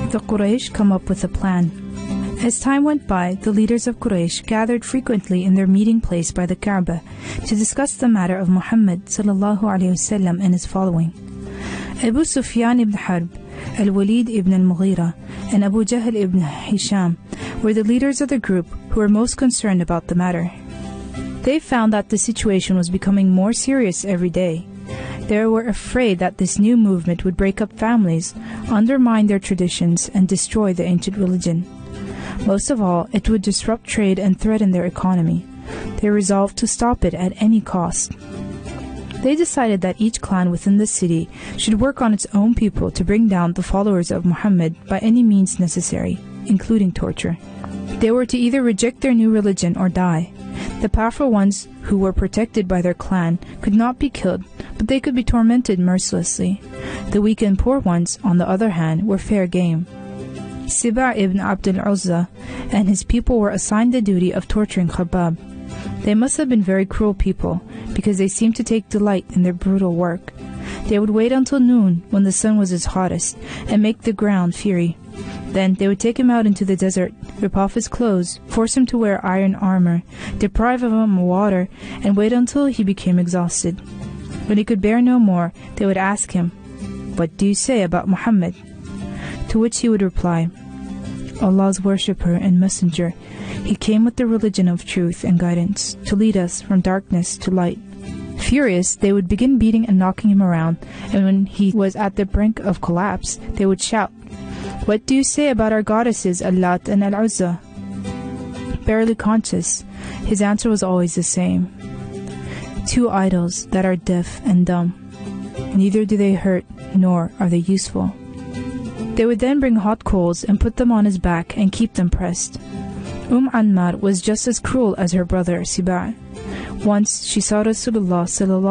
The Quraysh come up with a plan. As time went by, the leaders of Quraysh gathered frequently in their meeting place by the Kaaba to discuss the matter of Muhammad ﷺ and his following. Abu Sufyan ibn Harb, Al-Walid ibn al-Mughira, and Abu Jahl ibn Hisham were the leaders of the group who were most concerned about the matter. They found that the situation was becoming more serious every day. They were afraid that this new movement would break up families, undermine their traditions, and destroy the ancient religion. Most of all, it would disrupt trade and threaten their economy. They resolved to stop it at any cost. They decided that each clan within the city should work on its own people to bring down the followers of Muhammad by any means necessary, including torture. They were to either reject their new religion or die. The powerful ones who were protected by their clan could not be killed, but they could be tormented mercilessly. The weak and poor ones, on the other hand, were fair game. Siba' ibn Abd al-Uzza and his people were assigned the duty of torturing Khabbab. They must have been very cruel people, because they seemed to take delight in their brutal work. They would wait until noon, when the sun was its hottest, and make the ground fiery. Then they would take him out into the desert, rip off his clothes, force him to wear iron armor, deprive him of water, and wait until he became exhausted. When he could bear no more, they would ask him, "What do you say about Muhammad?" To which he would reply, "Allah's worshipper and messenger. He came with the religion of truth and guidance, to lead us from darkness to light." Furious, they would begin beating and knocking him around, and when he was at the brink of collapse, they would shout, "What do you say about our goddesses Al-Lat and Al-Uzza?" Barely conscious, his answer was always the same: "Two idols that are deaf and dumb. Neither do they hurt, nor are they useful." They would then bring hot coals and put them on his back and keep them pressed. Ammar was just as cruel as her brother Siba'. Once she saw Rasulullah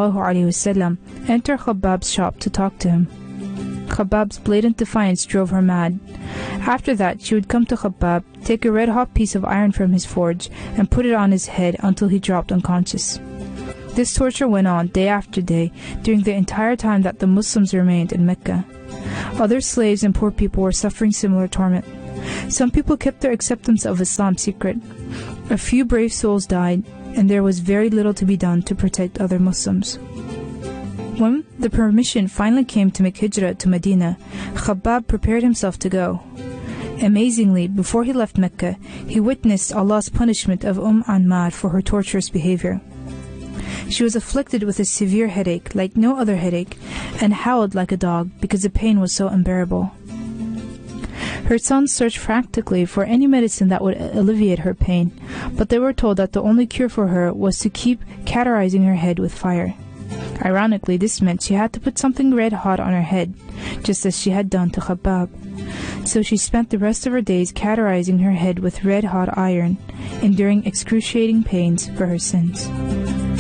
ﷺ enter Khabbab's shop to talk to him. Khabbab's blatant defiance drove her mad. After that, she would come to Khabbab, take a red-hot piece of iron from his forge, and put it on his head until he dropped unconscious. This torture went on day after day during the entire time that the Muslims remained in Mecca. Other slaves and poor people were suffering similar torment. Some people kept their acceptance of Islam secret. A few brave souls died, and there was very little to be done to protect other Muslims. When the permission finally came to make hijrah to Medina, Khabbab prepared himself to go. Amazingly, before he left Mecca, he witnessed Allah's punishment of Ammar for her torturous behavior. She was afflicted with a severe headache like no other headache, and howled like a dog because the pain was so unbearable. Her sons searched frantically for any medicine that would alleviate her pain, but they were told that the only cure for her was to keep cauterizing her head with fire. Ironically, this meant she had to put something red hot on her head, just as she had done to Khabbab. So she spent the rest of her days cauterizing her head with red hot iron, enduring excruciating pains for her sins.